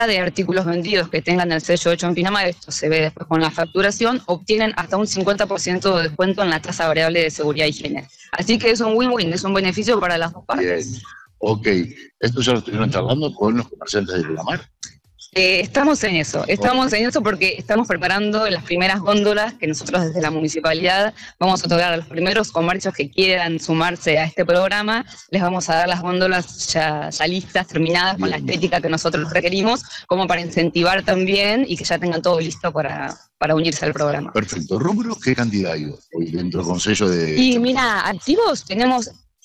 de artículos vendidos que tengan el sello hecho en Pinamar, esto se ve después con la facturación, obtienen hasta un 50% de descuento en la tasa variable de seguridad y higiene. Así que es un win-win, es un beneficio para las dos partes. Bien. Ok, esto ya lo estuvieron charlando con los comerciantes de Pinamar. Estamos en eso porque estamos preparando las primeras góndolas que nosotros desde la municipalidad vamos a otorgar a los primeros comercios que quieran sumarse a este programa. Les vamos a dar las góndolas ya listas, terminadas, con la estética que nosotros requerimos, como para incentivar también y que ya tengan todo listo para unirse al programa. Perfecto. ¿Rubros qué cantidad hay hoy dentro del Consejo de...? Y mira, activos tenemos...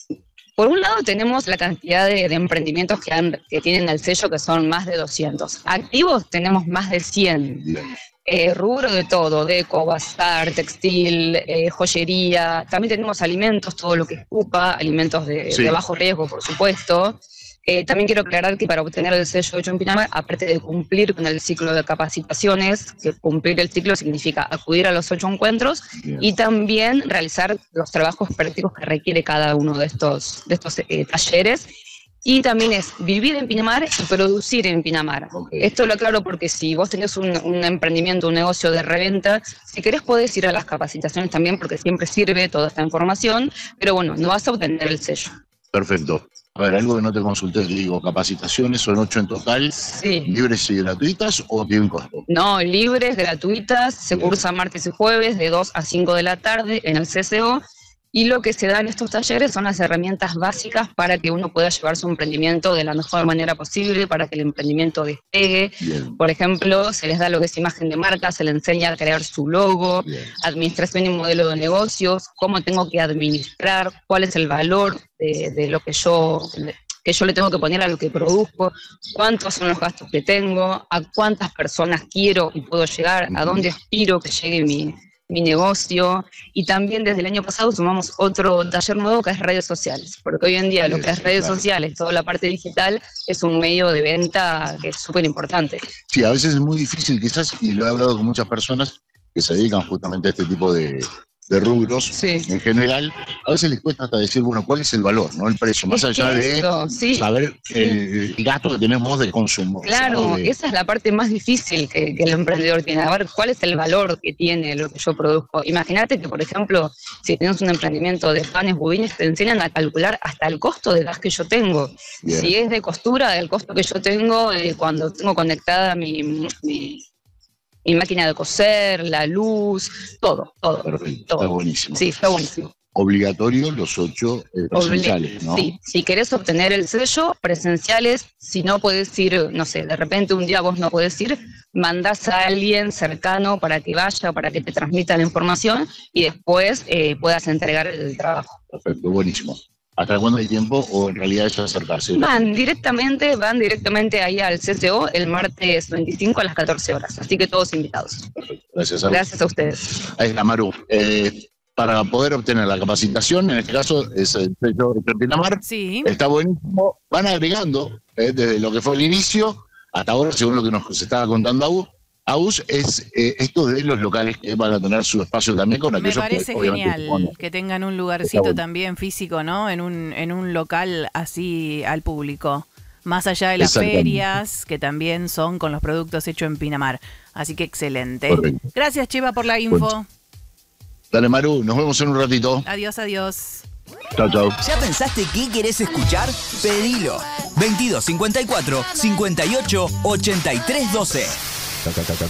Por un lado tenemos la cantidad de emprendimientos que tienen el sello, que son más de 200. Activos tenemos más de 100. Rubro de todo, deco, bazar, textil, joyería. También tenemos alimentos, todo lo que es UPA, alimentos de bajo riesgo, por supuesto. También quiero aclarar que para obtener el sello hecho en Pinamar, aparte de cumplir con el ciclo de capacitaciones, que cumplir el ciclo significa acudir a los 8 encuentros y también realizar los trabajos prácticos que requiere cada uno de estos talleres. Y también es vivir en Pinamar y producir en Pinamar. Esto lo aclaro porque si vos tenés un emprendimiento, un negocio de reventa, si querés podés ir a las capacitaciones también, porque siempre sirve toda esta información, pero bueno, no vas a obtener el sello. Perfecto. A ver, algo que no te consulté, te digo, capacitaciones son 8 en total, ¿libres y gratuitas o tienen costo? No, libres, gratuitas, se cursa martes y jueves de 2 a 5 de la tarde en el CCO, y lo que se da en estos talleres son las herramientas básicas para que uno pueda llevar su emprendimiento de la mejor manera posible, para que el emprendimiento despegue. Por ejemplo, se les da lo que es imagen de marca, se les enseña a crear su logo, administración y modelo de negocios, cómo tengo que administrar, cuál es el valor de lo que yo le tengo que poner a lo que produzco, cuántos son los gastos que tengo, a cuántas personas quiero y puedo llegar, a dónde aspiro que llegue mi negocio. Y también desde el año pasado sumamos otro taller nuevo que es redes sociales, porque hoy en día lo que es redes sociales, toda la parte digital, es un medio de venta que es súper importante. Sí, a veces es muy difícil quizás, y lo he hablado con muchas personas que se dedican justamente a este tipo de rubros en general, a veces les cuesta hasta decir, bueno, ¿cuál es el valor, no el precio? Más allá de saber el gasto que tenemos de consumo. Claro, esa es la parte más difícil que el emprendedor tiene, a ver cuál es el valor que tiene lo que yo produzco. Imagínate que, por ejemplo, si tienes un emprendimiento de panes, budines, te enseñan a calcular hasta el costo de gas que yo tengo. Si es de costura, el costo que yo tengo cuando tengo conectada mi máquina de coser, la luz, todo. Está buenísimo. Sí, está buenísimo. Obligatorio los 8 presenciales, ¿no? Sí, si querés obtener el sello, presenciales, si no podés ir, no sé, de repente un día vos no podés ir, mandás a alguien cercano para que vaya, para que te transmita la información y después puedas entregar el trabajo. Perfecto, buenísimo. ¿Hasta cuándo hay tiempo o en realidad es acercarse? Van directamente ahí al CCO el martes 25 a las 14 horas, así que todos invitados. Perfecto. Gracias a Gracias a ustedes. Ahí está, Maru. Para poder obtener la capacitación, en este caso es el sello de Pinamar, está buenísimo. Van agregando, desde lo que fue el inicio hasta ahora, según lo que nos estaba contando Agus, es esto de los locales que van a tener su espacio también con aquellos. Me parece genial que tengan un lugarcito también físico, ¿no? En un local así al público. Más allá de las ferias, que también son con los productos hechos en Pinamar. Así que excelente. Correcto. Gracias, Cheva, por la info. Bueno. Dale, Maru, nos vemos en un ratito. Adiós. Chao. ¿Ya pensaste qué querés escuchar? Pedilo. 2254 58 83 12.